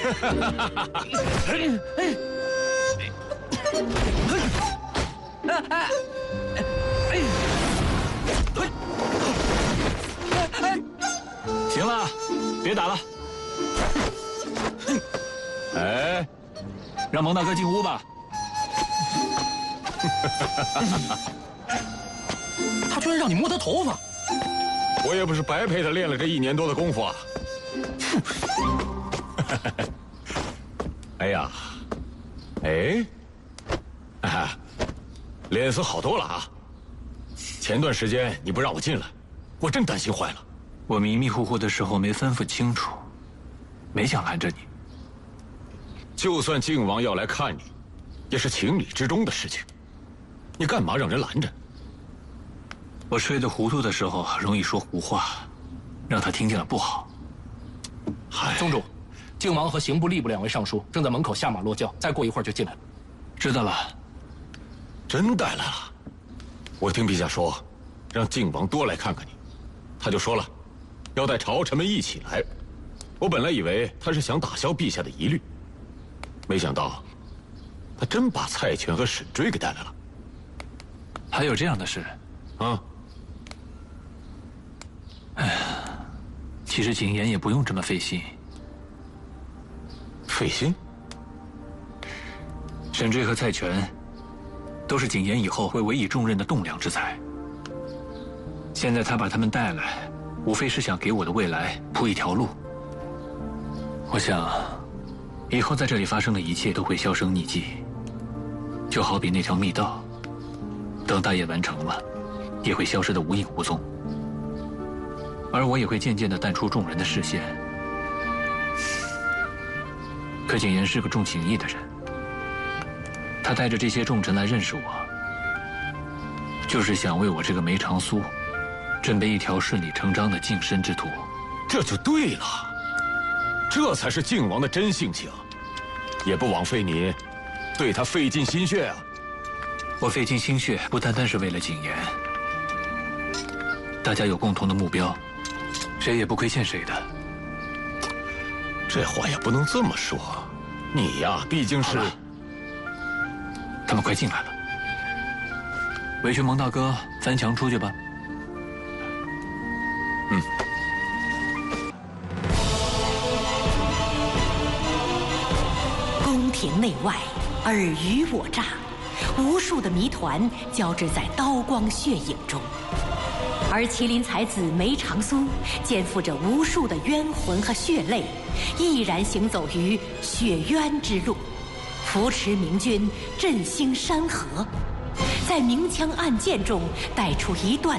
行了，别打了。 哎， 让蒙大哥进屋吧。 他居然让你摸他头发！ 我也不是白陪他练了这1年多的功夫啊。哎呀，哎，啊，脸色好多了啊！前段时间你不让我进来，我真担心坏了。 我迷迷糊糊的时候没吩咐清楚，没想拦着你。 就算靖王要来看你，也是情理之中的事情，你干嘛让人拦着？ 我睡得糊涂的时候容易说胡话，让他听见了不好。 宗主，靖王和刑部吏部2位尚书正在门口下马落轿，再过一会儿就进来了。 知道了。 真带来了。我听陛下说，让靖王多来看看你，他就说了，要带朝臣们一起来。我本来以为他是想打消陛下的疑虑，没想到他真把蔡权和沈追给带来了。 还有这样的事？ 啊？ 哎呀，其实景琰也不用这么费心。 费心？ 沈追和蔡权都是景琰以后会委以重任的栋梁之才。现在他把他们带来，无非是想给我的未来铺一条路。我想，以后在这里发生的一切都会销声匿迹，就好比那条密道，等大业完成了，也会消失得无影无踪。而我也会渐渐地淡出众人的视线。可景琰是个重情义的人，他带着这些重臣来认识我，就是想为我这个梅长苏准备一条顺理成章的晋升之途。 这就对了，这才是靖王的真性情，也不枉费你对他费尽心血啊。 我费尽心血不单单是为了景琰，大家有共同的目标，谁也不亏欠谁的。 这话也不能这么说，你呀，毕竟是…… 他们快进来了，委屈蒙大哥翻墙出去吧。 嗯。 宫廷内外，尔虞我诈，无数的谜团交织在刀光血影中。而麒麟才子梅长苏肩负着无数的冤魂和血泪，毅然行走于血冤之路，扶持明军振兴山河，在明枪暗箭中带出一段